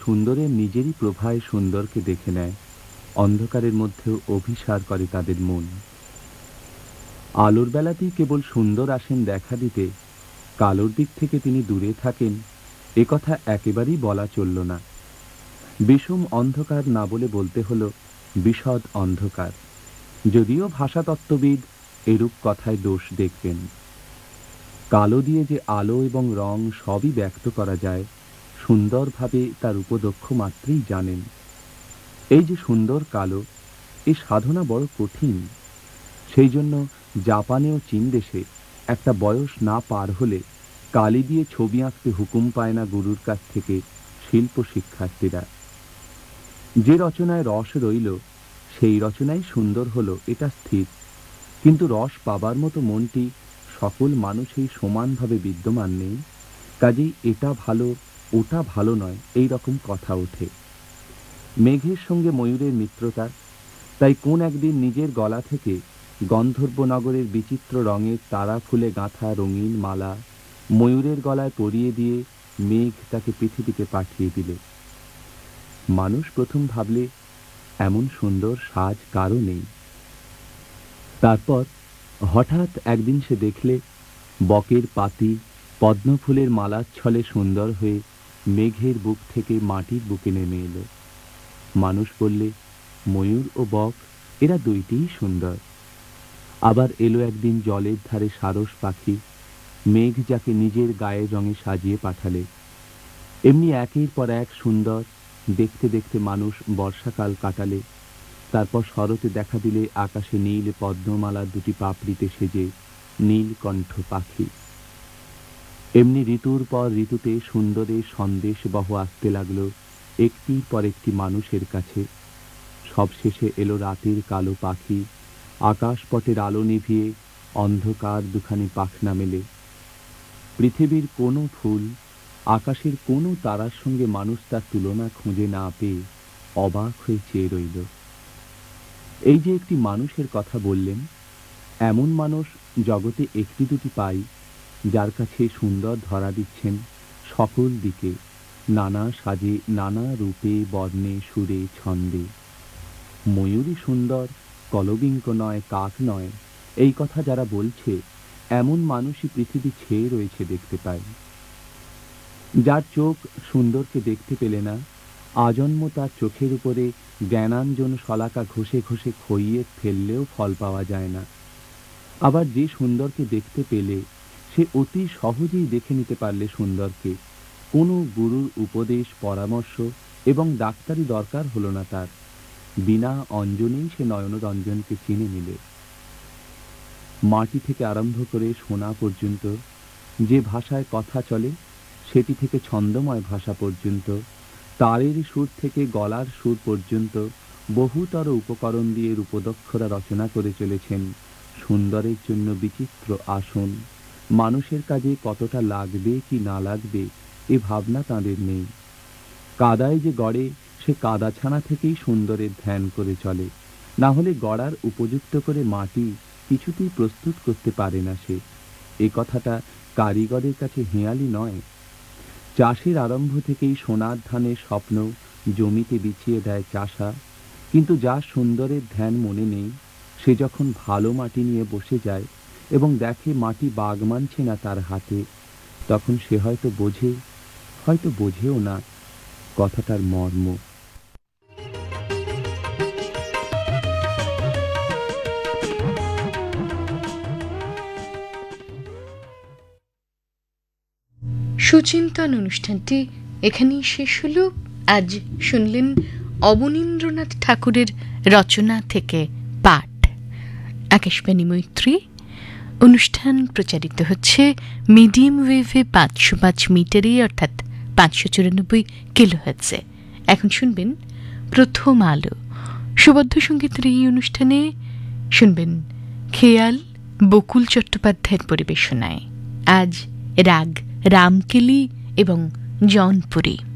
সুন্দরের নিজেরই প্রভায় সুন্দরকে দেখে নেয়, অন্ধকারের মধ্যেও অভিসার করে তাদের মন। আলোর বেলাতেই কেবল সুন্দর আসেন দেখা দিতে, কালোর দিক থেকে তিনি দূরে থাকেন, একথা একেবারেই বলা চলল না। বিষম অন্ধকার না বলে বলতে হল বিশদ অন্ধকার, যদিও ভাষাতত্ত্ববিদ এরূপ কথায় দোষ দেখবেন। কালো দিয়ে যে আলো এবং রং সবই ব্যক্ত করা যায়, সুন্দরভাবে তার উপদক্ষ মাত্রই জানেন। এই যে সুন্দর কালো, এই সাধনা বড় কঠিন। সেই জন্য জাপানে ও চীন দেশে একটা বয়স না পার হলে কালি দিয়ে ছবি আঁকতে হুকুম পায় না গুরুর কাছ থেকে শিল্প শিক্ষার্থীরা। যে রচনায় রস রইল সেই রচনাই সুন্দর হলো, এটা স্থির। কিন্তু রস পাবার মতো মনটি সকল মানুষই সমানভাবে বিদ্যমান নেই, কাজেই এটা ভালো ওটা ভালো নয়, এই রকম কথা ওঠে। মেঘের সঙ্গে ময়ূরের মিত্রতা, তাই কোন একদিন নিজের গলা থেকে গন্ধর্বনগরের বিচিত্র রঙের তারা ফুলে গাঁথা রঙিন মালা ময়ূরের গলায় পরিয়ে দিয়ে মেঘ তাকে পৃথিবীতে পাঠিয়ে দিলে। মানুষ প্রথম ভাবলে এমন সুন্দর সাজ কারও নেই। তারপর হঠাৎ একদিন সে দেখলে বকের পাতি পদ্মফুলের মালাচ্ছলে সুন্দর হয়ে মেঘের বুক থেকে মাটির বুকে নেমে এলো। মানুষ বললে ময়ূর ও বক এরা দুইটিই সুন্দর। আবার এলো একদিন জলের ধারে সারস পাখি, মেঘ যাকে নিজের গায়ের রঙে সাজিয়ে পাঠালে। এমনি একের পর এক সুন্দর দেখতে দেখতে মানুষ বর্ষাকাল কাটালে। তারপর শরতে দেখা দিলে আকাশে নীল পদ্মমালার দুটি পাপড়িতে সেজে নীলকণ্ঠ পাখি। এমনি ঋতুর পর ঋতুতে সুন্দরের সন্দেশ বহ আসতে লাগলো একটির পর একটি মানুষের কাছে। সবশেষে এলো রাতের কালো পাখি, আকাশপটের আলো নিভিয়ে অন্ধকার দুখানি পাখনা মেলে। পৃথিবীর কোনো ফুল, আকাশের কোনো তারার সঙ্গে মানুষ তার তুলনা খুঁজে না পেয়ে অবাক হয়ে চেয়ে রইল। এই যে একটি মানুষের কথা বললেন, এমন মানুষ জগতে একটি দুটি পাই, যার কাছে সুন্দর ধরা দিচ্ছেন সকল দিকে, নানা সাজে, নানা রূপে, বর্ণে, সুরে, ছন্দে। ময়ূরই সুন্দর, কলবিঙ্ক নয়, কাক নয়, এই কথা যারা বলছে, এমন মানুষই পৃথিবী ছেয়ে রয়েছে দেখতে পায়। যার চোখ সুন্দরকে দেখতে পেলে না, আজন্ম তার চোখের উপরে জ্ঞানাঞ্জন শলাকা ঘষে ঘষে খইয়ে ফেললেও ফল পাওয়া যায় না। আবার যে সুন্দরকে দেখতে পেলে, সে অতি সহজেই দেখে নিতে পারলে সুন্দরকে, কোনো গুরুর উপদেশ, পরামর্শ এবং ডাক্তারি দরকার হলো না তার, বিনা অঞ্জনেই সে নয়নরঞ্জনকে চিনে নিলে। মাটি থেকে আরম্ভ করে সোনা পর্যন্ত যে ভাষায় কথা চলে, সেটি থেকে ছন্দময় ভাষা পর্যন্ত, তারের সুর থেকে গলার সুর পর্যন্ত বহুতর উপকরণ দিয়ে রূপদক্ষরা রচনা করে চলেছেন সুন্দরের জন্য বিচিত্র আসন। মানুষের কাজে কতটা লাগবে কি না লাগবে এ ভাবনা তাঁদের নেই। কাদায় যে গড়ে, সে কাদা ছানা থেকেই সুন্দরের ধ্যান করে চলে, না হলে গড়ার উপযুক্ত করে মাটি কিছুতেই প্রস্তুত করতে পারে না সে। এ কথাটা কারিগরের কাছে হেঁয়ালি নয়। চাষের আরম্ভ থেকেই সোনার ধানের স্বপ্ন জমিতে বিছিয়ে দেয় চাষা, কিন্তু যার সুন্দরের ধ্যান মনে নেই, সে যখন ভালো মাটি নিয়ে বসে যায় এবং দেখে মাটি বাগ মানছে না তার হাতে, তখন সে হয়তো বোঝে, হয়তো বোঝেও না কথাটার মর্ম। সুচিন্তন অনুষ্ঠানটি এখানেই শেষ হলো। আজ শুনলেন অবনীন্দ্রনাথ ঠাকুরের রচনা থেকে পাঠ। আকাশবাণী মৈত্রী অনুষ্ঠান প্রচারিত হচ্ছে মিডিয়াম ওয়েভে 505 মিটারে, অর্থাৎ 594 কিলোহার্টজে। এখন শুনবেন প্রথম আলো। সুবদ্ধ সঙ্গীতের এই অনুষ্ঠানে শুনবেন খেয়াল বকুল চট্টোপাধ্যায়ের পরিবেশনায়। আজ রাগ রামকেলি এবং জনপুরি।